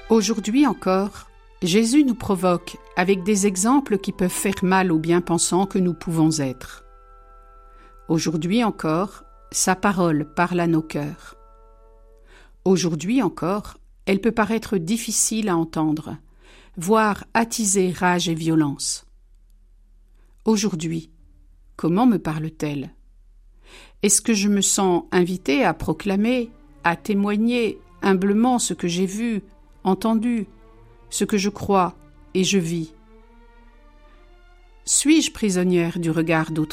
Aujourd'hui encore, Jésus nous provoque avec des exemples qui peuvent faire mal aux bien-pensants que nous pouvons être. Aujourd'hui encore, sa parole parle à nos cœurs. Aujourd'hui encore, elle peut paraître difficile à entendre, voire attiser rage et violence. Aujourd'hui, comment me parle-t-elle ? Est-ce que je me sens invité à proclamer, à témoigner humblement ce que j'ai vu, entendu, ce que je crois et je vis ? Suis-je prisonnière du regard d'autrui ?